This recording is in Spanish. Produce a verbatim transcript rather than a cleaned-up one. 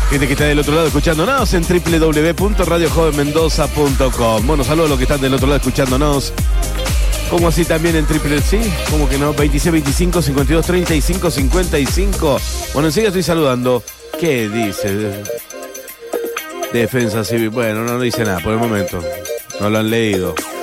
Gente que está del otro lado escuchándonos en doble u doble u doble u punto radio joven mendoza punto com. Bueno, saludos a los que están del otro lado escuchándonos. Como así también en triple, sí, como que no, veintiséis, veinticinco, cincuenta y dos, treinta y cinco, cincuenta y cinco. Bueno, enseguida estoy saludando. ¿Qué dice? Defensa civil. Bueno, no, no dice nada por el momento. No lo han leído.